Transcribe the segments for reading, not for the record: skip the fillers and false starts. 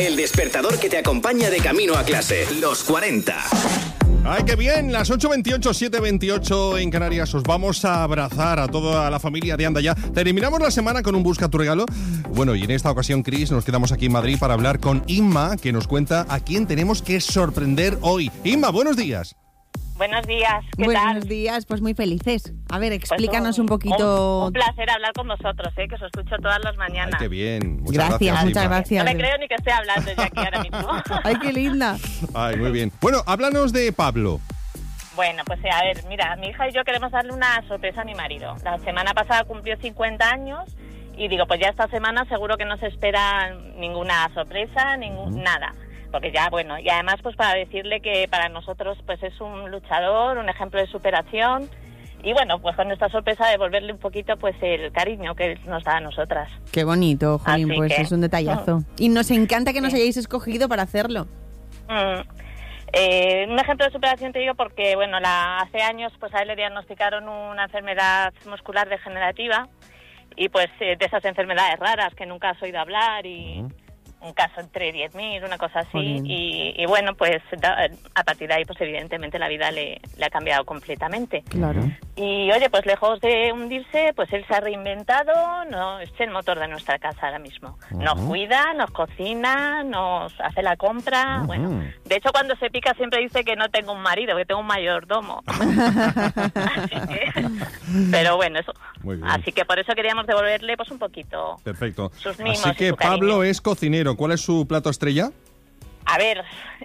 El despertador que te acompaña de camino a clase. Los 40. ¡Ay, qué bien! Las 8:28, 7:28 en Canarias. Os vamos a abrazar a toda la familia de Anda Ya. Terminamos la semana con un Busca tu regalo. Bueno, y en esta ocasión, Cris, nos quedamos aquí en Madrid para hablar con Inma, que nos cuenta a quién tenemos que sorprender hoy. Inma, buenos días. Buenos días, ¿qué tal? Buenos días, pues muy felices. A ver, explícanos un poquito. Un placer hablar con vosotros, que os escucho todas las mañanas. Ay, qué bien. Muchas gracias. No me creo ni que esté hablando yo aquí ahora mismo. Ay, qué linda. Ay, muy bien. Bueno, háblanos de Pablo. Bueno, pues a ver, mira, mi hija y yo queremos darle una sorpresa a mi marido. La semana pasada cumplió 50 años y digo, pues ya esta semana seguro que no se espera ninguna sorpresa, nada. Porque ya, bueno, y además pues para decirle que para nosotros pues es un luchador, un ejemplo de superación y bueno, pues con esta sorpresa devolverle un poquito pues el cariño que nos da a nosotras. Qué bonito, Jolín, Así pues que, es un detallazo. Y nos encanta que nos hayáis escogido para hacerlo. Un ejemplo de superación te digo porque, bueno, hace años pues a él le diagnosticaron una enfermedad muscular degenerativa y pues de esas enfermedades raras que nunca has oído hablar y... un caso entre 10.000, una cosa así, y bueno, pues a partir de ahí, pues evidentemente la vida le ha cambiado completamente. Claro. Y oye, pues lejos de hundirse, pues él se ha reinventado, es el motor de nuestra casa ahora mismo. Nos cuida, nos cocina, nos hace la compra, bueno. De hecho, cuando se pica siempre dice que no tengo un marido, que tengo un mayordomo. Así que, pero bueno, eso. Muy bien. Así que por eso queríamos devolverle pues un poquito. Perfecto. Sus mimos. Así que y su cariño. Pablo es cocinero. ¿Cuál es su plato estrella? A ver,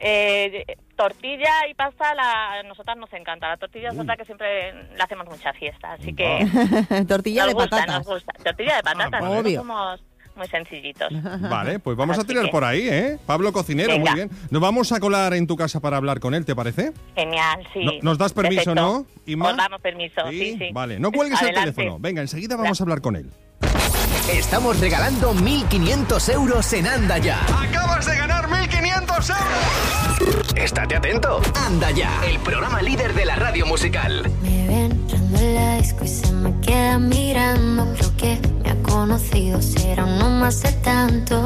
tortilla y pasta a nosotras nos encanta. La tortilla es otra que siempre le hacemos mucha fiesta, así que... Tortilla nos de gusta, patatas. Nos gusta. Tortilla de patatas, vale. Obvio. Somos muy sencillitos. Vale, pues vamos a Así tirar que- por ahí, ¿eh? Pablo cocinero, Venga. muy bien. Nos vamos a colar en tu casa para hablar con él, ¿te parece? Genial, sí. No- ¿Nos das permiso, Perfecto. no, Inma? Os damos permiso, sí. Vale, no cuelgues el Adelante. teléfono. Venga, enseguida vamos a hablar con él. Estamos regalando 1.500 euros en Anda Ya. ¡Acabas de ganar 1.500 euros! Estate atento. Anda Ya, el programa líder de la radio musical. Me ven entrando en la disco y se me queda mirando. Creo que me ha conocido, será uno más de tantos.